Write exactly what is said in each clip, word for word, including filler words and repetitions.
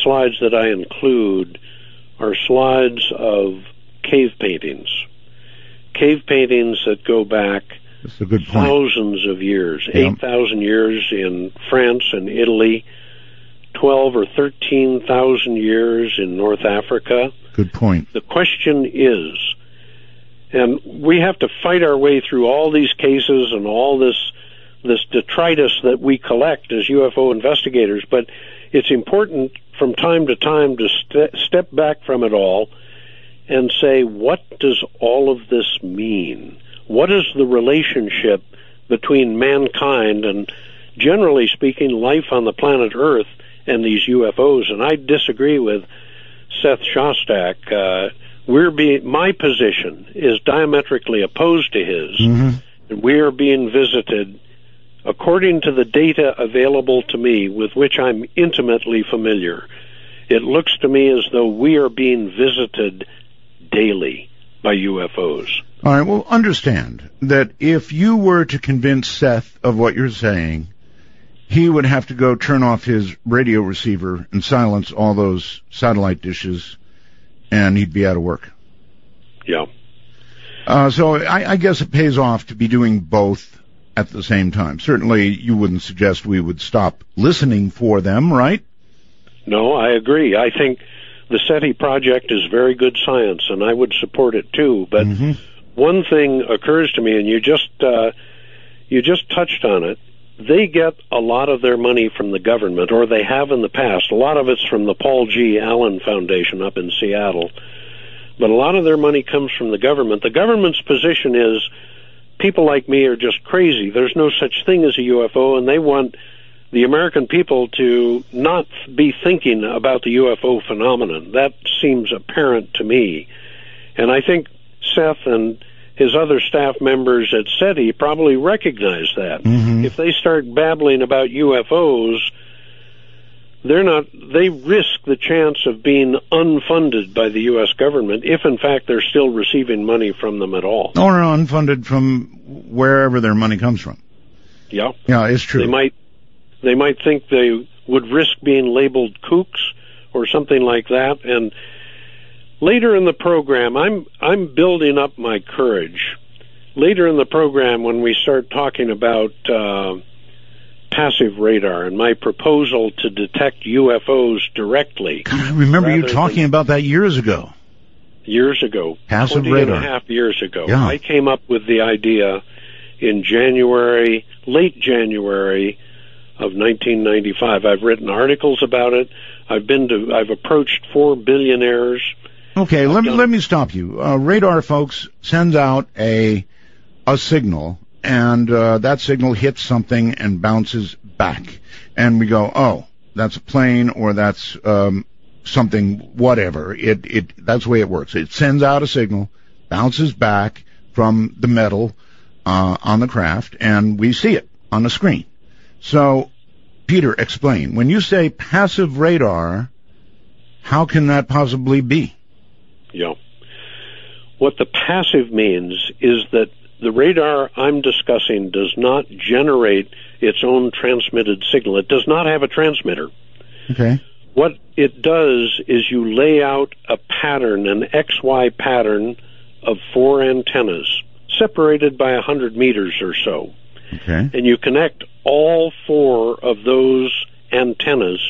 slides that I include are slides of cave paintings. Cave paintings that go back That's a good point. thousands of years, Yeah. eight thousand years in France and Italy, twelve or thirteen thousand years in North Africa. Good point. The question is, and we have to fight our way through all these cases and all this this detritus that we collect as U F O investigators, but it's important from time to time to st- step back from it all and say, what does all of this mean? What is the relationship between mankind and, generally speaking, life on the planet Earth and these U F Os? And I disagree with Seth Shostak. Uh, we're being, my position is diametrically opposed to his. Mm-hmm. We are being visited, according to the data available to me, with which I'm intimately familiar. It looks to me as though we are being visited daily by U F Os. All right, well, understand that if you were to convince Seth of what you're saying, he would have to go turn off his radio receiver and silence all those satellite dishes, and he'd be out of work. Yeah. Uh, so I, I guess it pays off to be doing both at the same time. Certainly you wouldn't suggest we would stop listening for them, right? No, I agree. I think the SETI project is very good science, and I would support it too. But mm-hmm. one thing occurs to me, and you just uh, you just touched on it. They get a lot of their money from the government, or they have in the past. A lot of it's from the Paul G. Allen Foundation up in Seattle. But a lot of their money comes from the government. The government's position is people like me are just crazy. There's no such thing as a U F O, and they want the American people to not be thinking about the U F O phenomenon. That seems apparent to me. And I think Seth and his other staff members at SETI probably recognize that. Mm-hmm. If they start babbling about U F Os, they're not, they risk the chance of being unfunded by the U S government if, in fact, they're still receiving money from them at all. Or unfunded from wherever their money comes from. Yeah. Yeah, it's true. They might, they might think they would risk being labeled kooks or something like that. And later in the program, I'm I'm building up my courage. Later in the program, when we start talking about uh, passive radar and my proposal to detect U F Os directly. God, I remember you talking about that years ago. Years ago. Passive twenty radar. and a half years ago. Yeah. I came up with the idea in January, late January of nineteen ninety-five. I've written articles about it. I've been to, I've approached four billionaires. Okay, let me let me stop you. Uh, radar, folks, sends out a a signal, and uh, that signal hits something and bounces back, and we go, oh, that's a plane, or that's um, something, whatever. It it that's the way it works. It sends out a signal, bounces back from the metal uh, on the craft, and we see it on the screen. So, Peter, explain. When you say passive radar, how can that possibly be? Yeah. What the passive means is that the radar I'm discussing does not generate its own transmitted signal. It does not have a transmitter. Okay. What it does is you lay out a pattern, an X Y pattern of four antennas, separated by one hundred meters or so. Okay. And you connect all four of those antennas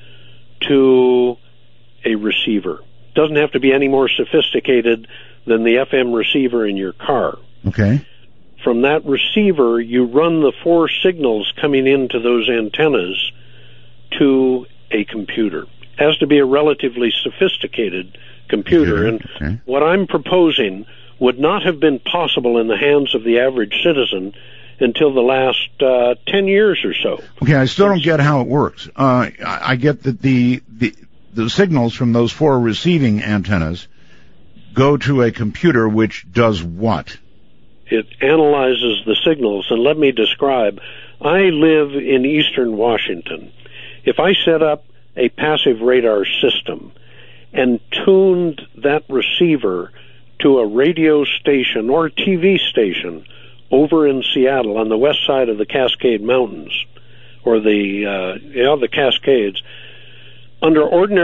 to a receiver. Doesn't have to be any more sophisticated than the F M receiver in your car. Okay. From that receiver, you run the four signals coming into those antennas to a computer. It has to be a relatively sophisticated computer. And okay. what I'm proposing would not have been possible in the hands of the average citizen until the last uh, ten years or so. Okay, I still don't get how it works. Uh, I, I get that the, the the signals from those four receiving antennas go to a computer which does what? It analyzes the signals, and let me describe. I live in eastern Washington. If I set up a passive radar system and tuned that receiver to a radio station or T V station over in Seattle on the west side of the Cascade Mountains, or the, uh, you know, the Cascades, under ordinary